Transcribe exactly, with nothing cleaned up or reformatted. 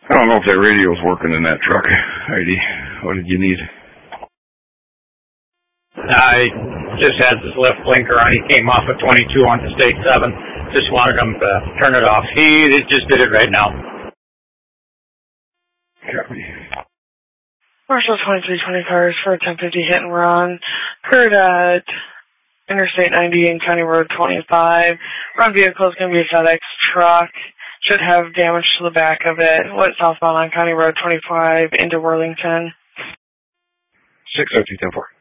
I don't know if that radio's working in that truck, Heidi. What did you need? I just had this left blinker on. He came off at twenty-two on the State seven. Just wanted him to turn it off. He just did it right now. Copy. Marshall twenty-three twenty cars for attempted hit and run. Occurred at Interstate ninety and County Road twenty-five. Run vehicle is going to be a FedEx truck. Should have damage to the back of it. Went southbound on County Road twenty-five into Worthington. six oh two ten four.